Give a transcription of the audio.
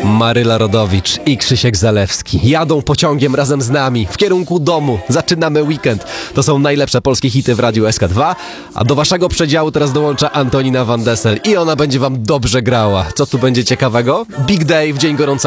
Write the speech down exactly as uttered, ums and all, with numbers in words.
Maryla Rodowicz i Krzysiek Zalewski jadą pociągiem razem z nami w kierunku domu. Zaczynamy weekend. To są najlepsze polskie hity w Radiu S K dwa, a do waszego przedziału teraz dołącza Antonina Van Dessel i ona będzie wam dobrze grała. Co tu będzie ciekawego? Big Day w dzień gorącego